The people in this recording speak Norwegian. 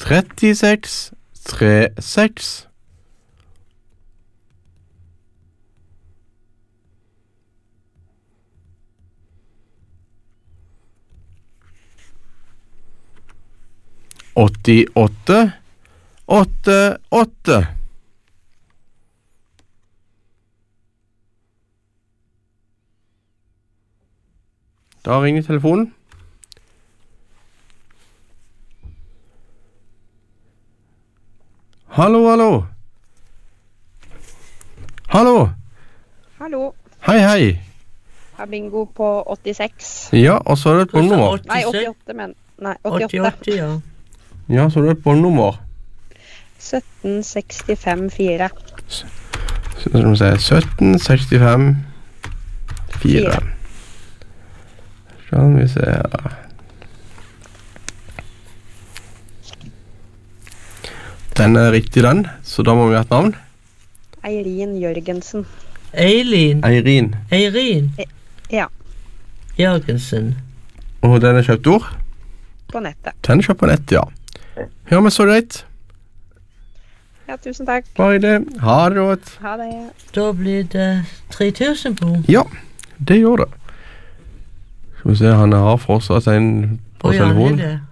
36 36 88 88 Da ringer telefonen. Hallo, hallo. Hallo. Hallo, Hei, hei. har bingo på 86. Ja, og så er det et båndnummer. Nei, 88, men nei, 88. 88, ja. Ja, så er det et båndnummer. 17654. Så skal vi se, 1765 4. Skal vi se her. Den er riktig den, så da må vi ha et navn. Eirin Jørgensen. Eileen. Eirin. Eirin Ja, Jørgensen. Og den er kjøpt ord. på nettet. Den er kjøpt på nett, ja. Ja, men så greit. Ja, tusen takk. Bare det. Ha det godt. Ha det. Da blir det 3000 på. Ja, det gjør det. Skal vi se, han har fortsatt en på Å, ja, det er telefonen. det.